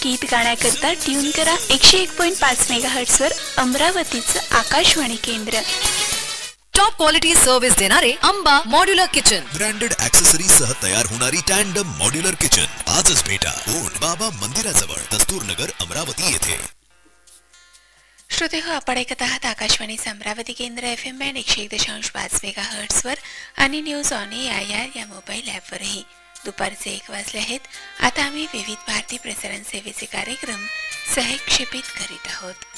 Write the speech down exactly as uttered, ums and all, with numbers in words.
गीत गाण्याकरता ट्यून करा एकशे एक पॉइंट पाच मेगाहर्ट्ज वर अमरावतीचं आकाशवाणी केंद्र. टॉप क्वालिटी सर्व्हिस देणारे Amba modular kitchen. Branded accessories सह तयार होणारी टँडम मॉड्युलर किचन आजच भेटा. ओढ बाबा मंदिराजवळ दस्तूरनगर अमरावती येथे. श्रोते हो, आपण ऐकत आहात आकाशवाणीचं अमरावती केंद्र एफ एम बँड एकशे एक दशांश पाच मेगाहर्ट्ज वर आणि news on A I R या मोबाईल ॲपवरही. दुपारचे एक वाजले आहेत. आता आम्ही विविध भारती प्रसारण सेवेचे कार्यक्रम सहक्षेपित करीत आहोत.